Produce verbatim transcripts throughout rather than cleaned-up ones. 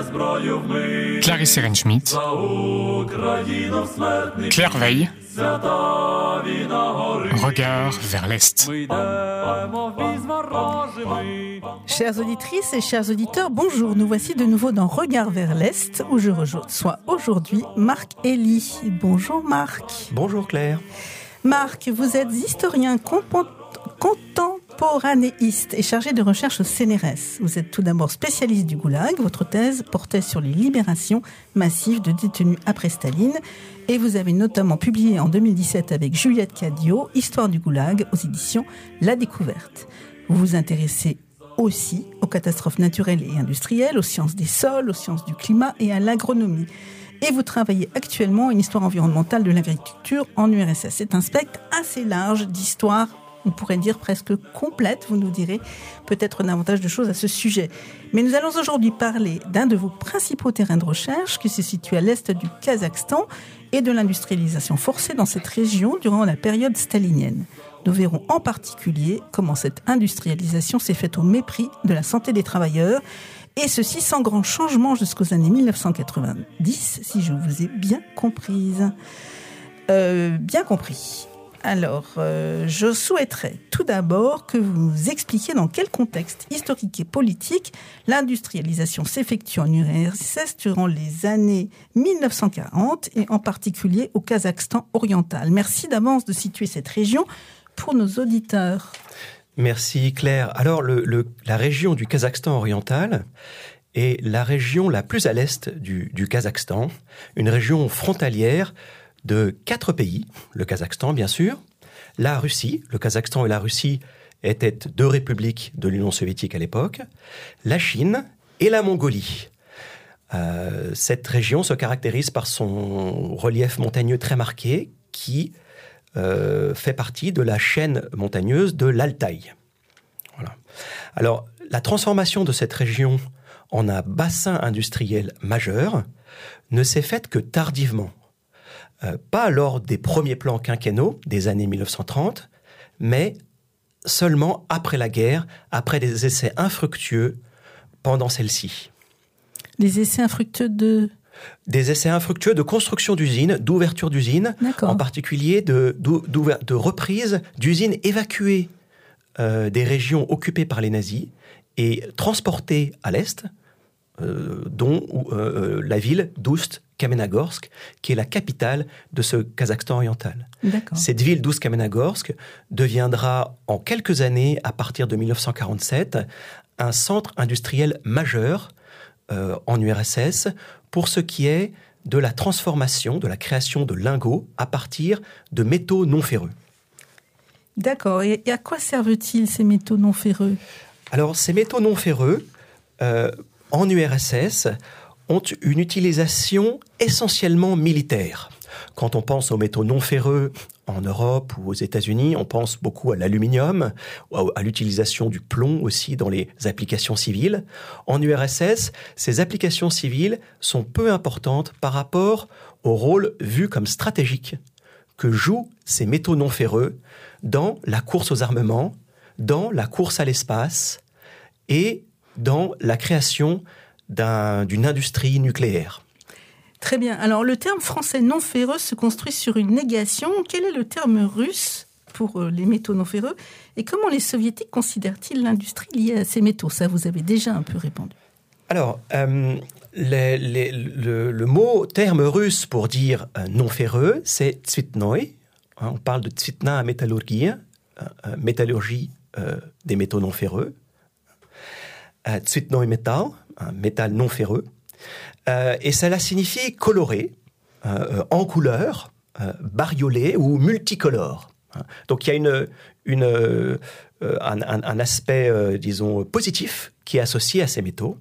Clarisse Ehrenschmidt, Claire Veille, Regard vers l'Est. Chères auditrices et chers auditeurs, bonjour. Nous voici de nouveau dans Regard vers l'Est, où je reçois aujourd'hui Marc Elie. Bonjour Marc. Bonjour Claire. Marc, vous êtes historien compo- contemporanéiste et chargé de recherche au C N R S. Vous êtes tout d'abord spécialiste du goulag. Votre thèse portait sur les libérations massives de détenus après Staline. Et vous avez notamment publié en deux mille dix-sept avec Juliette Cadio, Histoire du goulag aux éditions La Découverte. Vous vous intéressez aussi aux catastrophes naturelles et industrielles, aux sciences des sols, aux sciences du climat et à l'agronomie. Et vous travaillez actuellement une histoire environnementale de l'agriculture en U R S S. C'est un spectre assez large d'histoire, on pourrait dire presque complète, vous nous direz peut-être davantage de choses à ce sujet. Mais nous allons aujourd'hui parler d'un de vos principaux terrains de recherche qui se situe à l'est du Kazakhstan et de l'industrialisation forcée dans cette région durant la période stalinienne. Nous verrons en particulier comment cette industrialisation s'est faite au mépris de la santé des travailleurs, et ceci sans grand changement jusqu'aux années mille neuf cent quatre-vingt-dix, si je vous ai bien comprise. Euh, bien compris. Alors, euh, je souhaiterais tout d'abord que vous nous expliquiez dans quel contexte historique et politique l'industrialisation s'effectue en U R S S durant les années mille neuf cent quarante et en particulier au Kazakhstan oriental. Merci d'avance de situer cette région pour nos auditeurs. Merci Claire. Alors, le, le, la région du Kazakhstan oriental est la région la plus à l'est du, du Kazakhstan, une région frontalière de quatre pays, le Kazakhstan bien sûr, la Russie, le Kazakhstan et la Russie étaient deux républiques de l'Union soviétique à l'époque, la Chine et la Mongolie. Euh, cette région se caractérise par son relief montagneux très marqué qui euh, fait partie de la chaîne montagneuse de l'Altaï. Voilà. Alors, la transformation de cette région en un bassin industriel majeur ne s'est faite que tardivement. Euh, pas lors des premiers plans quinquennaux des années mille neuf cent trente, mais seulement après la guerre, après des essais infructueux pendant celle-ci. Les essais infructueux de... Des essais infructueux de construction d'usines, d'ouverture d'usines, D'accord. En particulier de, de, de reprise d'usines évacuées euh, des régions occupées par les nazis et transportées à l'est, euh, dont euh, la ville d'Oust-Kamenogorsk, qui est la capitale de ce Kazakhstan oriental. D'accord. Cette ville d'Oust-Kamenogorsk deviendra en quelques années, à partir de mille neuf cent quarante-sept, un centre industriel majeur euh, en U R S S pour ce qui est de la transformation, de la création de lingots à partir de métaux non ferreux. D'accord. Et à quoi servent-ils ces métaux non ferreux ? Alors, ces métaux non ferreux, euh, en U R S S, ont une utilisation essentiellement militaire. Quand on pense aux métaux non ferreux en Europe ou aux États-Unis, on pense beaucoup à l'aluminium, à l'utilisation du plomb aussi dans les applications civiles. En U R S S, ces applications civiles sont peu importantes par rapport au rôle vu comme stratégique que jouent ces métaux non ferreux dans la course aux armements, dans la course à l'espace et dans la création d'un, d'une industrie nucléaire. Très bien. Alors, le terme français non ferreux se construit sur une négation. Quel est le terme russe pour les métaux non ferreux ? Et comment les soviétiques considèrent-ils l'industrie liée à ces métaux ? Ça, vous avez déjà un peu répondu. Alors, euh, les, les, le, le mot, terme russe pour dire euh, non ferreux, c'est tsvitnoï. Hein, on parle de tsvitna métallurgie, euh, métallurgie euh, des métaux non ferreux. Euh, tsvitnoï métal, un métal non ferreux. Euh, et cela signifie coloré, euh, en couleur, euh, bariolé ou multicolore. Donc il y a une, une, euh, un, un, un aspect, euh, disons, positif qui est associé à ces métaux.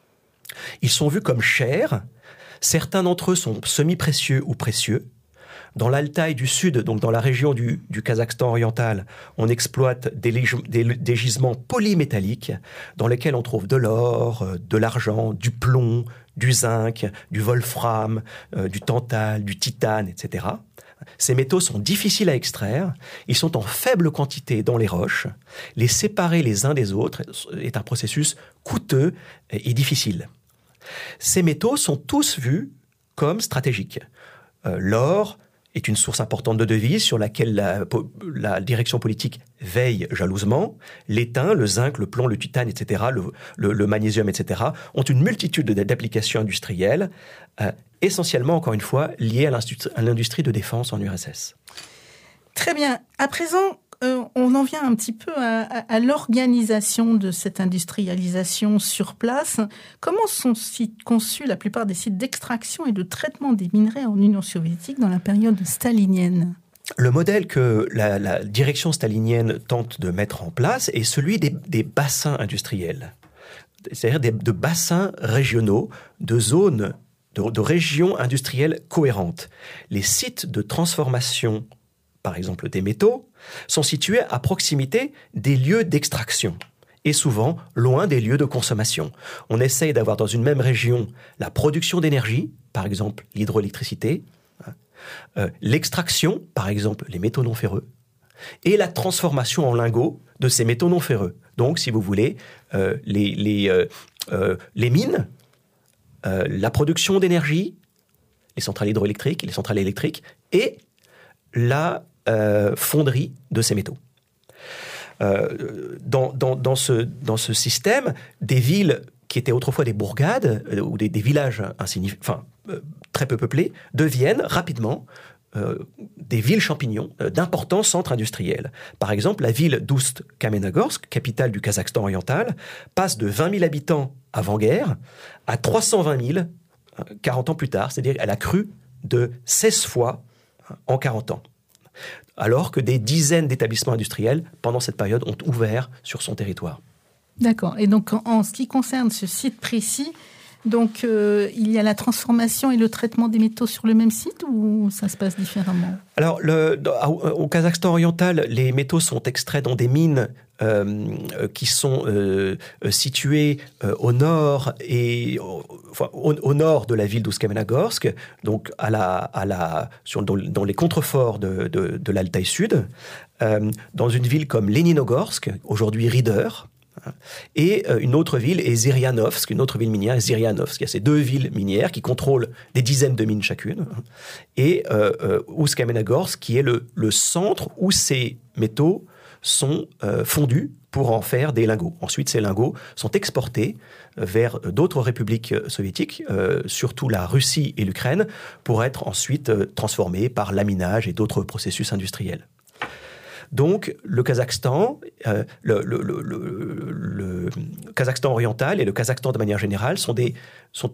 Ils sont vus comme chers. Certains d'entre eux sont semi-précieux ou précieux. Dans l'Altaï du Sud, donc dans la région du, du Kazakhstan oriental, on exploite des, des, des gisements polymétalliques dans lesquels on trouve de l'or, de l'argent, du plomb, du zinc, du wolfram, euh, du tantale, du titane, et cetera. Ces métaux sont difficiles à extraire, ils sont en faible quantité dans les roches. Les séparer les uns des autres est un processus coûteux et difficile. Ces métaux sont tous vus comme stratégiques. Euh, l'or est une source importante de devises sur laquelle la, la direction politique veille jalousement. L'étain, le zinc, le plomb, le titane, et cetera, le, le, le magnésium, et cetera, ont une multitude d'applications industrielles, euh, essentiellement, encore une fois, liées à l'industrie, à l'industrie de défense en U R S S. Très bien. À présent, euh, on en vient un petit peu à, à, à l'organisation de cette industrialisation sur place. Comment sont conçus la plupart des sites d'extraction et de traitement des minerais en Union soviétique dans la période stalinienne ? Le modèle que la, la direction stalinienne tente de mettre en place est celui des, des bassins industriels, c'est-à-dire des, de bassins régionaux, de zones, de, de régions industrielles cohérentes. Les sites de transformation, par exemple des métaux, sont situés à proximité des lieux d'extraction et souvent loin des lieux de consommation. On essaye d'avoir dans une même région la production d'énergie, par exemple l'hydroélectricité, euh, l'extraction, par exemple les métaux non ferreux, et la transformation en lingots de ces métaux non ferreux. Donc, si vous voulez, euh, les, les, euh, euh, les mines, euh, la production d'énergie, les centrales hydroélectriques, les centrales électriques, et la euh, fonderie de ces métaux. Euh, dans, dans, dans, ce, dans ce système, des villes qui étaient autrefois des bourgades euh, ou des, des villages insignifiants, enfin, euh, très peu peuplés, deviennent rapidement euh, des villes champignons euh, d'importants centres industriels. Par exemple, la ville d'Oust-Kamenogorsk, capitale du Kazakhstan oriental, passe de vingt mille habitants avant-guerre à trois cent vingt mille euh, quarante ans plus tard, c'est-à-dire elle a cru de seize fois euh, en quarante ans. Alors que des dizaines d'établissements industriels, pendant cette période, ont ouvert sur son territoire. D'accord. Et donc, en, en ce qui concerne ce site précis, donc, euh, il y a la transformation et le traitement des métaux sur le même site ou ça se passe différemment ? Alors, le, au Kazakhstan oriental, les métaux sont extraits dans des mines euh, qui sont euh, situées euh, au nord et enfin, au, au nord de la ville d'Oust-Kamenogorsk, donc à la, à la, sur, dans, dans les contreforts de, de, de l'Altaï Sud, euh, dans une ville comme Leninogorsk, aujourd'hui Rieder. Et une autre ville est Zyryanovsk, une autre ville minière est Zyryanovsk. Il y a ces deux villes minières qui contrôlent des dizaines de mines chacune. Et euh, euh, Oust-Kamenogorsk, qui est le, le centre où ces métaux sont euh, fondus pour en faire des lingots. Ensuite, ces lingots sont exportés vers d'autres républiques soviétiques, euh, surtout la Russie et l'Ukraine, pour être ensuite euh, transformés par laminage et d'autres processus industriels. Donc, le Kazakhstan, euh, le, le, le, le, le Kazakhstan oriental et le Kazakhstan de manière générale sont des, sont,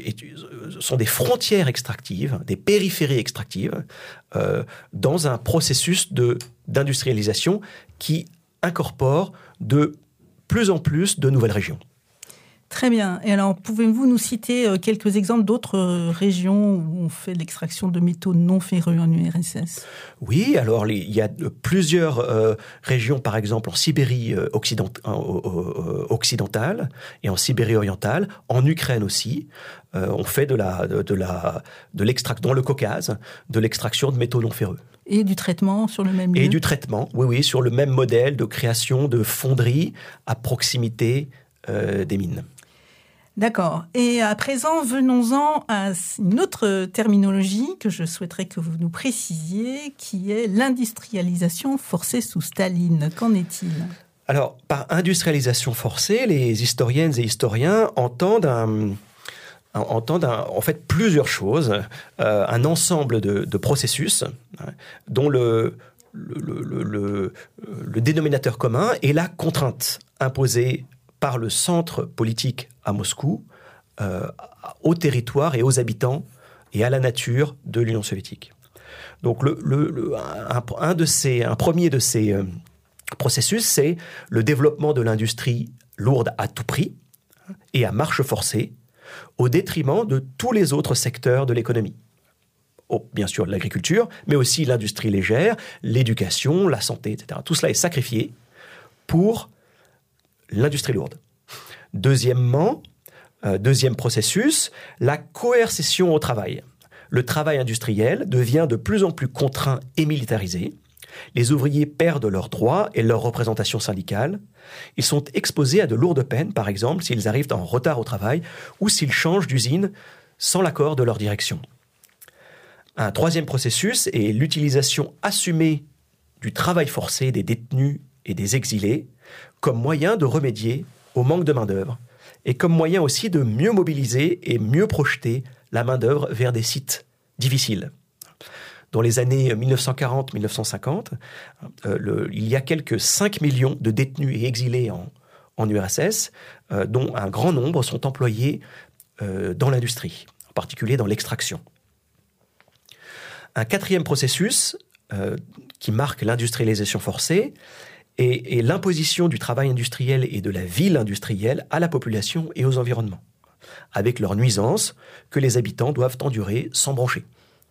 sont des frontières extractives, des périphéries extractives, euh, dans un processus de, d'industrialisation qui incorpore de plus en plus de nouvelles régions. Très bien. Et alors, pouvez-vous nous citer quelques exemples d'autres régions où on fait de l'extraction de métaux non ferreux en U R S S ? Oui, alors il y a plusieurs euh, régions, par exemple en Sibérie euh, occident, euh, euh, occidentale et en Sibérie orientale, en Ukraine aussi. Euh, on fait de la, de, de la, de l'extraction, dans le Caucase, de l'extraction de métaux non ferreux. Et du traitement sur le même lieu ? Et du traitement, oui, oui, sur le même modèle de création de fonderies à proximité euh, des mines. D'accord. Et à présent, venons-en à une autre terminologie que je souhaiterais que vous nous précisiez, qui est l'industrialisation forcée sous Staline. Qu'en est-il ? Alors, par industrialisation forcée, les historiennes et historiens entendent, un, entendent un, en fait plusieurs choses, euh, un ensemble de, de processus hein, dont le, le, le, le, le dénominateur commun est la contrainte imposée par le centre politique à Moscou, euh, au territoire et aux habitants et à la nature de l'Union soviétique. Donc, le, le, le, un, un, de ces, un premier de ces euh, processus, c'est le développement de l'industrie lourde à tout prix et à marche forcée, au détriment de tous les autres secteurs de l'économie. Oh, bien sûr, l'agriculture, mais aussi l'industrie légère, l'éducation, la santé, et cetera. Tout cela est sacrifié pour l'industrie lourde. Deuxièmement, euh, deuxième processus, la coercition au travail. Le travail industriel devient de plus en plus contraint et militarisé. Les ouvriers perdent leurs droits et leur représentation syndicale. Ils sont exposés à de lourdes peines, par exemple, s'ils arrivent en retard au travail ou s'ils changent d'usine sans l'accord de leur direction. Un troisième processus est l'utilisation assumée du travail forcé des détenus et des exilés comme moyen de remédier au manque de main-d'œuvre et comme moyen aussi de mieux mobiliser et mieux projeter la main-d'œuvre vers des sites difficiles. Dans les années dix-neuf cent quarante à dix-neuf cent cinquante, euh, le, il y a quelques cinq millions de détenus et exilés en, en U R S S, euh, dont un grand nombre sont employés euh, dans l'industrie, en particulier dans l'extraction. Un quatrième processus euh, qui marque l'industrialisation forcée est, est l'imposition du travail industriel et de la ville industrielle à la population et aux environnements, avec leurs nuisances que les habitants doivent endurer sans broncher.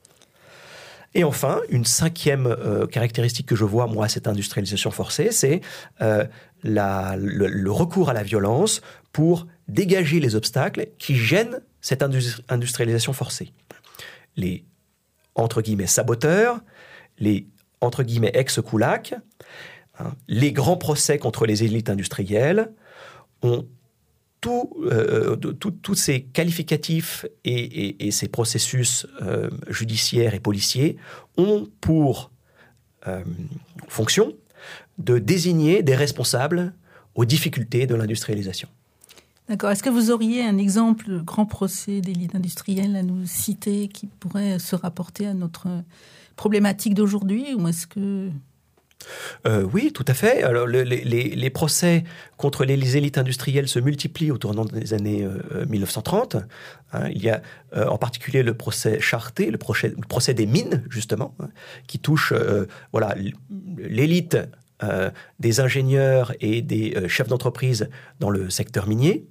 Et enfin, une cinquième euh, caractéristique que je vois, moi, à cette industrialisation forcée, c'est euh, la, le, le recours à la violence pour dégager les obstacles qui gênent cette industri- industrialisation forcée. Les, entre guillemets, saboteurs, les, entre guillemets, ex-koulaks, hein, les grands procès contre les élites industrielles ont Tous euh, tout, tout ces qualificatifs et, et, et ces processus euh, judiciaires et policiers ont pour euh, fonction de désigner des responsables aux difficultés de l'industrialisation. D'accord. Est-ce que vous auriez un exemple de grand procès d'élite industrielle à nous citer qui pourrait se rapporter à notre problématique d'aujourd'hui, ou est-ce que... Euh, oui, tout à fait. Alors, le, les, les procès contre les élites industrielles se multiplient au tournant des années euh, dix-neuf cent trente. Hein, il y a euh, en particulier le procès Charté, le procès, le procès des mines, justement, hein, qui touche euh, voilà, l'élite euh, des ingénieurs et des euh, chefs d'entreprise dans le secteur minier.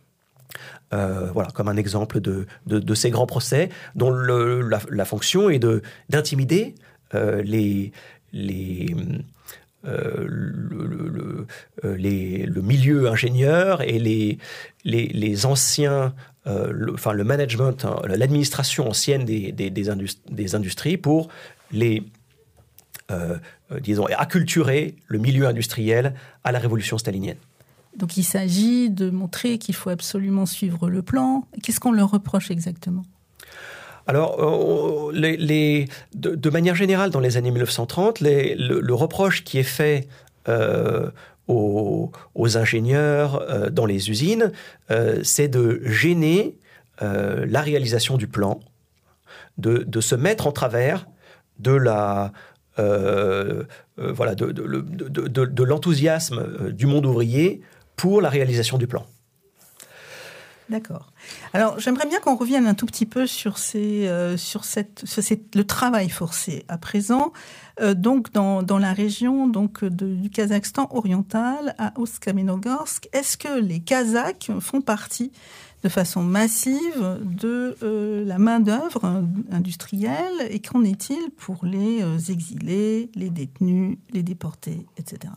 Euh, voilà, comme un exemple de, de, de ces grands procès dont le, la, la fonction est de, d'intimider euh, les... Les, euh, le, le, le, les, le milieu ingénieur et les, les, les anciens, euh, le, enfin le management, hein, l'administration ancienne des, des, des, indust- des industries pour les, euh, disons, acculturer le milieu industriel à la révolution stalinienne. Donc il s'agit de montrer qu'il faut absolument suivre le plan. Qu'est-ce qu'on leur reproche exactement ? Alors, euh, les, les, de, de manière générale, dans les années dix-neuf cent trente, les, le, le reproche qui est fait euh, aux, aux ingénieurs euh, dans les usines, euh, c'est de gêner euh, la réalisation du plan, de, de se mettre en travers de la... Euh, euh, voilà, de, de, de, de, de l'enthousiasme du monde ouvrier pour la réalisation du plan. D'accord. Alors, j'aimerais bien qu'on revienne un tout petit peu sur, ces, euh, sur, cette, sur cette, le travail forcé à présent. Euh, donc, dans, dans la région donc, de, du Kazakhstan oriental, à Ost-Kamenogorsk, est-ce que les Kazakhs font partie de façon massive de euh, la main-d'œuvre industrielle? Et qu'en est-il pour les euh, exilés, les détenus, les déportés, et cetera?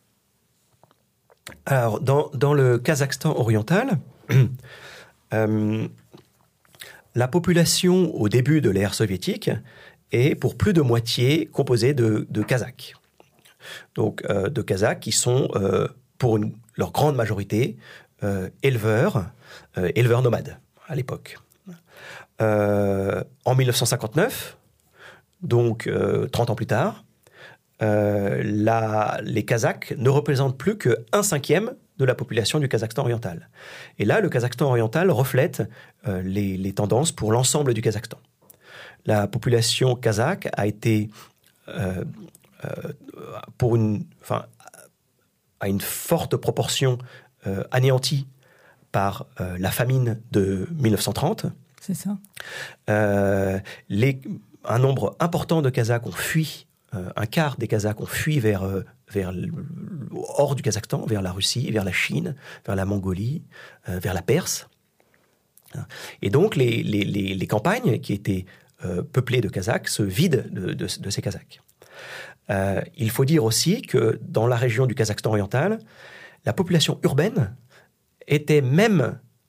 Alors, dans, dans le Kazakhstan oriental, euh, la population au début de l'ère soviétique est pour plus de moitié composée de, de Kazakhs. Donc, euh, de Kazakhs qui sont, euh, pour une, leur grande majorité, euh, éleveurs, euh, éleveurs nomades à l'époque. Euh, en dix-neuf cent cinquante-neuf, donc euh, trente ans plus tard, euh, la, les Kazakhs ne représentent plus qu'un cinquième de la population du Kazakhstan oriental. Et là, le Kazakhstan oriental reflète euh, les, les tendances pour l'ensemble du Kazakhstan. La population kazakh a été, euh, euh, pour une, enfin, à une forte proportion, euh, anéantie par euh, la famine de dix-neuf cent trente. C'est ça. Euh, les, un nombre important de Kazakhs ont fui. Euh, un quart des Kazakhs ont fui vers, euh, vers hors du Kazakhstan, vers la Russie, vers la Chine, vers la Mongolie, euh, vers la Perse. Et donc, les, les, les, les campagnes qui étaient euh, peuplées de Kazakhs se vident de, de, de ces Kazakhs. Euh, il faut dire aussi que dans la région du Kazakhstan oriental, la population urbaine était même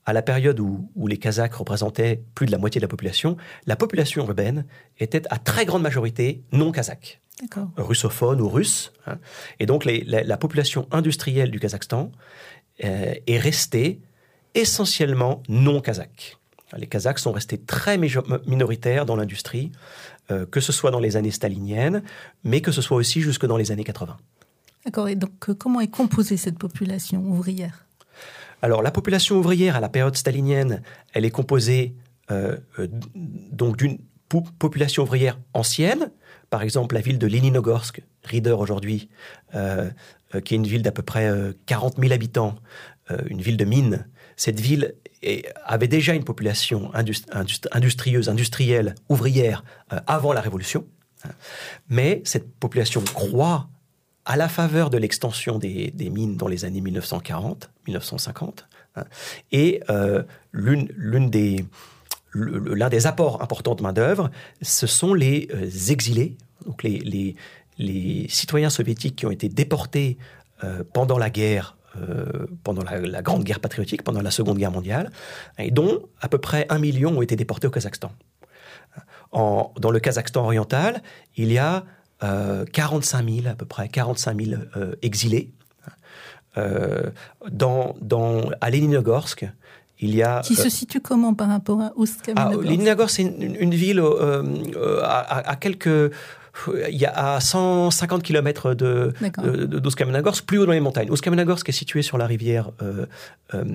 à la période où, où les Kazakhs représentaient plus de la moitié de la population, la population urbaine était à très grande majorité non kazakh, D'accord. russophone ou russe. Hein. Et donc les, la, la population industrielle du Kazakhstan euh, est restée essentiellement non kazakh. Les Kazakhs sont restés très minoritaires dans l'industrie, euh, que ce soit dans les années staliniennes, mais que ce soit aussi jusque dans les années quatre-vingts. D'accord. Et donc, euh, comment est composée cette population ouvrière ? Alors, la population ouvrière à la période stalinienne, elle est composée euh, euh, donc d'une po- population ouvrière ancienne. Par exemple, la ville de Leninogorsk, Rieder aujourd'hui, euh, euh, qui est une ville d'à peu près euh, quarante mille habitants, euh, une ville de mines. Cette ville est, avait déjà une population industri- industri- industrieuse, industrielle, ouvrière euh, avant la Révolution. Mais cette population croît à la faveur de l'extension des, des mines dans les années mille neuf cent quarante, mille neuf cent cinquante. Hein, et euh, l'une, l'une des, l'un des apports importants de main-d'œuvre, ce sont les euh, exilés, donc les, les, les citoyens soviétiques qui ont été déportés euh, pendant la guerre, euh, pendant la, la Grande Guerre patriotique, pendant la Seconde Guerre mondiale, et dont à peu près un million ont été déportés au Kazakhstan. En, dans le Kazakhstan oriental, il y a euh, quarante-cinq mille, à peu près quarante-cinq mille euh, exilés. Euh, dans, dans, à Leninogorsk, il y a... Qui euh, se situe comment par rapport à Oust-Kamenogorsk ? Ah, Leninogorsk, c'est une, une ville euh, euh, à, à quelques... Il y a à cent cinquante kilomètres de, de, de, d'Oust-Kamenogorsk, plus haut dans les montagnes. Oust-Kamenogorsk est situé sur la rivière euh, euh,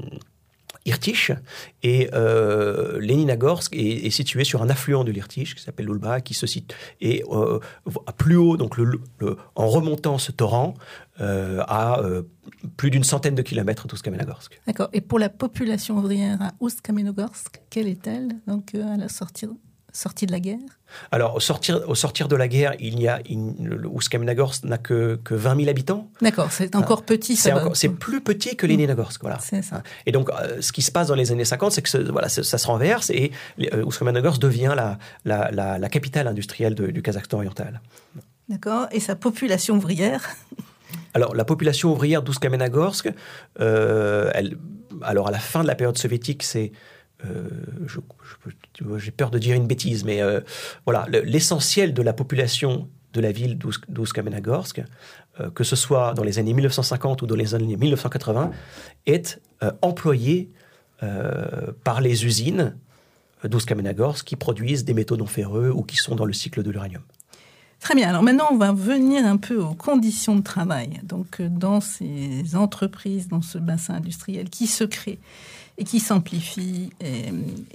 Irtych, et euh, Leninogorsk est, est situé sur un affluent de l'Irtych qui s'appelle l'Ulba, qui se situe et euh, plus haut, donc le, le, en remontant ce torrent, euh, à euh, plus d'une centaine de kilomètres d'Oust-Kamenogorsk. D'accord. Et pour la population ouvrière à Oust-Kamenogorsk, quelle est-elle donc euh, à la sortie sortie de la guerre ? Alors, au sortir, au sortir de la guerre, il y a Oust-Kamenogorsk n'a que, que vingt mille habitants. D'accord, c'est encore ah, petit. C'est, encore, c'est plus petit que Leninogorsk, voilà. C'est ça. Et donc, euh, ce qui se passe dans les années cinquante, c'est que ce, voilà, ça, ça se renverse et euh, Oust-Kamenogorsk devient la, la, la, la capitale industrielle de, du Kazakhstan oriental. D'accord. Et sa population ouvrière ? Alors, la population ouvrière d'Oust-Kamenogorsk, euh, elle, alors à la fin de la période soviétique, c'est Euh, je, je, j'ai peur de dire une bêtise, mais euh, voilà, le, l'essentiel de la population de la ville d'Oust-Kamenogorsk, euh, que ce soit dans les années mille neuf cent cinquante ou dans les années mille neuf cent quatre-vingts, est euh, employée euh, par les usines d'Oust-Kamenogorsk qui produisent des métaux non ferreux ou qui sont dans le cycle de l'uranium. Très bien. Alors maintenant, on va venir un peu aux conditions de travail. Donc, dans ces entreprises, dans ce bassin industriel qui se crée et qui s'amplifie et,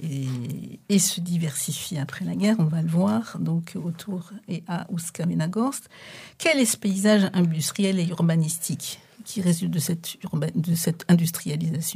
et, et se diversifie après la guerre, on va le voir, donc autour et à Oust-Kamenogorsk. Quel est ce paysage industriel et urbanistique qui résulte de cette, urba- de cette industrialisation ?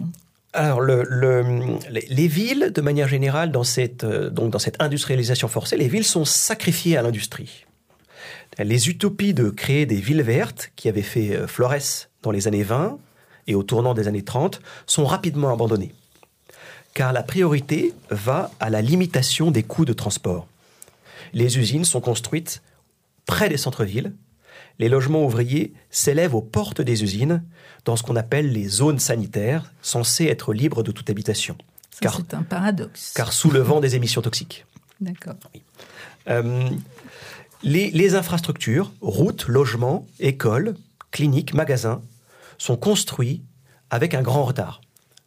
Alors, le, le, les, les villes, de manière générale, dans cette, donc dans cette industrialisation forcée, les villes sont sacrifiées à l'industrie. Les utopies de créer des villes vertes, qui avaient fait Florès dans les années vingt et au tournant des années trente, sont rapidement abandonnées. Car la priorité va à la limitation des coûts de transport. Les usines sont construites près des centres-villes. Les logements ouvriers s'élèvent aux portes des usines, dans ce qu'on appelle les zones sanitaires, censées être libres de toute habitation. Ça, car, c'est un paradoxe. Car sous le vent des émissions toxiques. D'accord. Oui. Euh, les, les infrastructures, routes, logements, écoles, cliniques, magasins, sont construits avec un grand retard.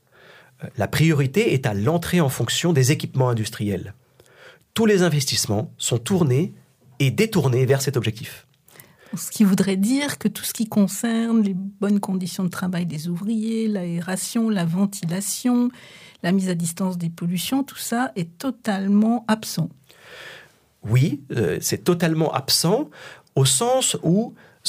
La priorité est à l'entrée en fonction des équipements industriels. Tous les investissements sont tournés et détournés vers cet objectif. Ce qui voudrait dire que tout ce qui concerne les bonnes conditions de travail des ouvriers, l'aération, la ventilation, la mise à distance des pollutions, tout ça est totalement absent. Oui, euh, c'est totalement absent au sens où